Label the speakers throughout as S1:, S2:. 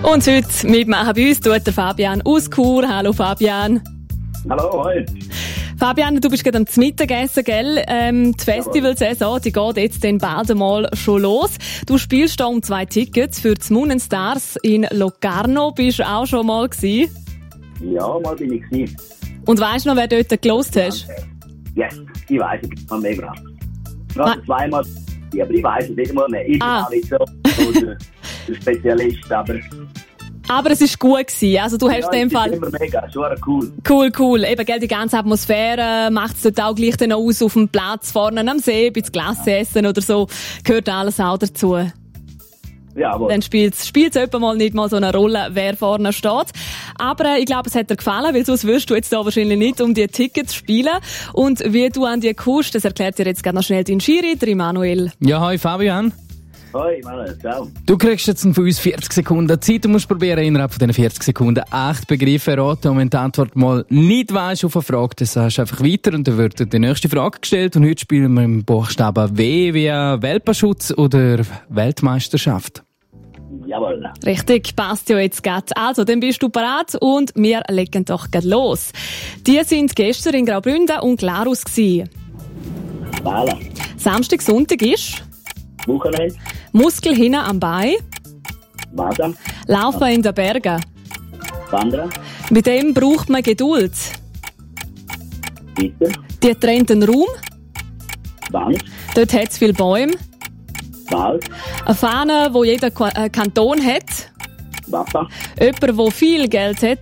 S1: Und heute mitmachen bei uns tut der Fabian aus Chur. Hallo Fabian.
S2: Hallo, hoi.
S1: Fabian, du bist gerade am Mittagessen, gell? Die Festivalsaison, die geht jetzt dann bald einmal schon los. Du spielst da um 2 Tickets für die Moon & Stars in Locarno. Bist du auch schon mal gewesen?
S2: Ja, mal bin ich gewesen.
S1: Und weisst du noch, wer dort gelost hast?
S2: Yes, ich weiss es, man mehr gerade. Gerade zweimal, aber ich weiss es nicht mal mehr. Ich bin auch nicht so der Spezialist, aber...
S1: Aber es war gut gewesen. Also du hast in dem Fall...
S2: immer mega, schon cool.
S1: Cool. Eben, gell, die ganze Atmosphäre macht es dort auch gleich dann aus auf dem Platz vorne am See, bei Glasse essen oder so. Gehört alles auch dazu.
S2: Jawohl.
S1: Dann spielt es etwa mal nicht mal so eine Rolle, wer vorne steht. Aber ich glaube, es hat dir gefallen, weil sonst wirst du jetzt da wahrscheinlich nicht um die Tickets spielen. Und wie du an die kommst, das erklärt dir jetzt gerade noch schnell dein Skiritter, Immanuel.
S3: Ja, hi Fabian.
S2: Hoi, Manuel, ciao.
S3: Du kriegst jetzt von uns 40 Sekunden Zeit. Du musst probieren, innerhalb von diesen 40 Sekunden 8 Begriffe erraten. Und wenn die Antwort mal nicht weisst auf eine Frage, dann sagst du einfach weiter und dann wird die nächste Frage gestellt. Und heute spielen wir im Buchstaben W wie Welpenschutz oder Weltmeisterschaft.
S2: Jawohl.
S1: Richtig, passt ja jetzt gerade. Also, dann bist du bereit und wir legen doch gerade los. Die sind gestern in Graubünden und Glarus gewesen.
S2: Wahlen.
S1: Samstag, Sonntag ist
S2: Wochenende.
S1: Muskel hinten am Bein,
S2: Waden.
S1: Laufen in den Bergen.
S2: Wandern.
S1: Mit dem braucht man Geduld.
S2: Weiter.
S1: Die trennt den Raum,
S2: Wand.
S1: dort hat es viele Bäume.
S2: Wald.
S1: Eine Fahne, wo jeder Kanton hat.
S2: Waffe.
S1: Jemand, der viel Geld hat.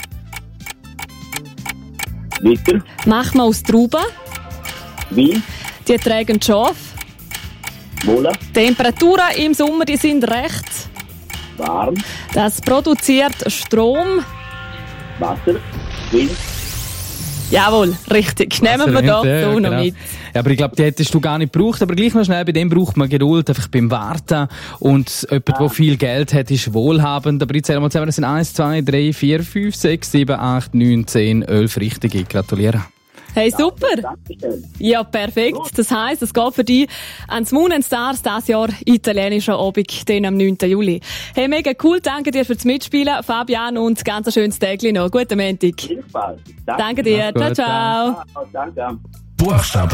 S2: Weiter.
S1: Macht man aus Trauben.
S2: Wein.
S1: Die tragen Schaf.
S2: Wolle.
S1: Temperaturen im Sommer, die sind recht.
S2: Warm.
S1: Das produziert Strom.
S2: Wasser. Wind.
S1: Jawohl, richtig. Nehmen wir doch so noch mit.
S3: Ja, aber ich glaube, die hättest du gar nicht gebraucht. Aber gleich noch schnell, bei dem braucht man Geduld, einfach beim Warten. Und jemand, der viel Geld hat, ist wohlhabend. Aber ich zähle mal zusammen, das sind 1, 2, 3, 4, 5, 6, 7, 8, 9, 10, 11 richtige. Gratuliere.
S1: Hey, super.
S2: Dankeschön.
S1: Ja, perfekt. Das heisst, es geht für dich ans Moon & Stars dieses Jahr italienischer Abend, den am 9. Juli. Hey, mega cool. Danke dir fürs Mitspielen, Fabian, und ganz ein schönes Tag noch. Guten Montag.
S2: Jedenfalls.
S1: Danke dir. Ciao, ciao.
S2: Danke.
S4: Buchstaben